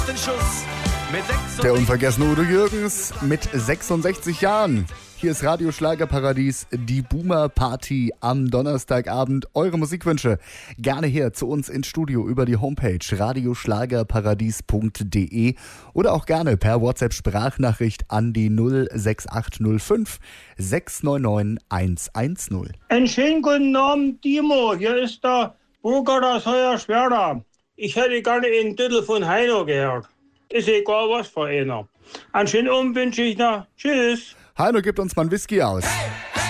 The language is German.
Den Schuss mit 66. Der unvergessene Udo Jürgens mit 66 Jahren. Hier ist Radio Schlagerparadies, die Boomer Party am Donnerstagabend. Eure Musikwünsche gerne her zu uns ins Studio über die Homepage radioschlagerparadies.de oder auch gerne per WhatsApp-Sprachnachricht an die 06805 699 110. Einen schönen guten Abend, Timo. Hier ist der Burger aus Hoyerswerda. Ich hätte gerne einen Titel von Heino gehört. Ist egal, was für einer. Einen schönen Abend wünsche ich noch. Tschüss. Heino gibt uns mal einen Whisky aus. Hey!